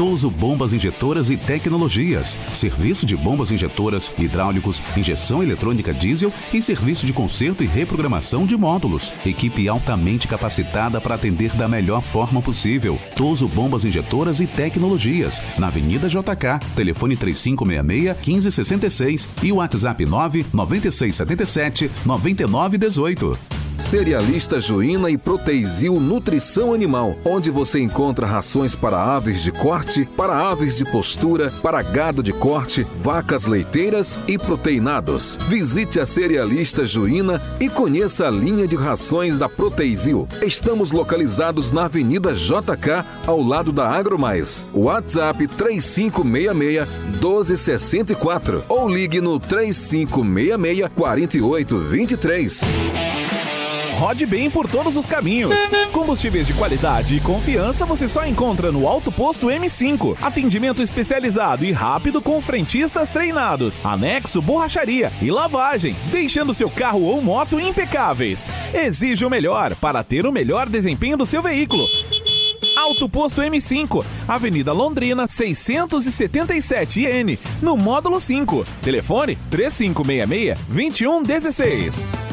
Touso Bombas Injetoras e Tecnologias. Serviço de bombas injetoras, hidráulicos, injeção eletrônica diesel e serviço de conserto e reprogramação de módulos. Equipe altamente capacitada para atender da melhor forma possível. Touso Bombas Injetoras e Tecnologias. Na Avenida JK. Telefone 3566-1566 e o WhatsApp 99677-9918. Cerealista Joina e Proteizil Nutrição Animal, onde você encontra rações para aves de corte, para aves de postura, para gado de corte, vacas leiteiras e proteinados. Visite a Cerealista Joina e conheça a linha de rações da Proteizil. Estamos localizados na Avenida JK, ao lado da AgroMais. WhatsApp 3566-1264 ou ligue no 3566-4823. Rode bem por todos os caminhos. Combustíveis de qualidade e confiança você só encontra no Auto Posto M5. Atendimento especializado e rápido com frentistas treinados. Anexo, borracharia e lavagem, deixando seu carro ou moto impecáveis. Exija o melhor para ter o melhor desempenho do seu veículo. Auto Posto M5, Avenida Londrina, 677 IN, no módulo 5. Telefone 3566-2116.